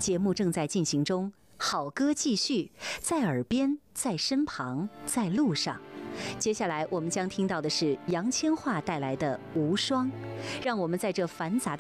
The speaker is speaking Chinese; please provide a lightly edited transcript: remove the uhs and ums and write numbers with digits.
节目正在进行中，好歌继续，在耳边，在身旁，在路上。接下来我们将听到的是杨千嬅带来的《无双》，让我们在这繁杂的